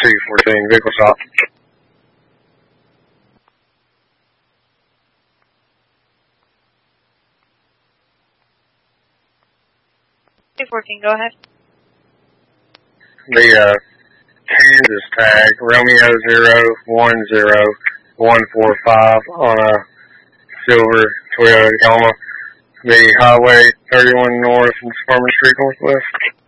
214, vehicle stop. Go ahead. The Kansas tag, Romeo 010145 on a silver Toyota Tacoma. The Highway 31 North and Farmer Street Northwest.